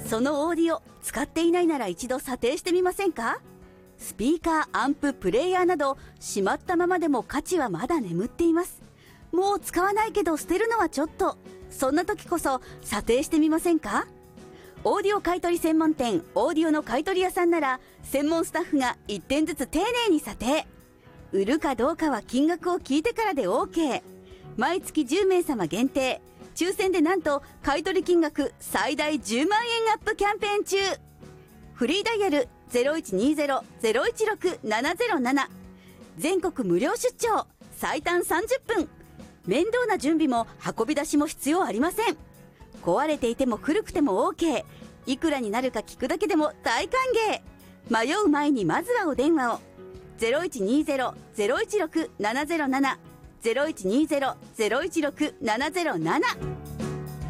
そのオーディオ使っていないなら一度査定してみませんか？スピーカー、アンプ、プレイヤーなどしまったままでも価値はまだ眠っています。もう使わないけど捨てるのはちょっと、そんな時こそ査定してみませんか？オーディオ買取専門店オーディオの買取屋さんなら専門スタッフが1点ずつ丁寧に査定。売るかどうかは金額を聞いてからで OK。 毎月10名様限定、抽選でなんと買取金額最大10万円アップキャンペーン中。フリーダイヤル 0120-016-707、 全国無料出張、最短30分。面倒な準備も運び出しも必要ありません。壊れていても古くても OK。 いくらになるか聞くだけでも大歓迎。迷う前にまずはお電話を。 0120-016-707、 0120-016-707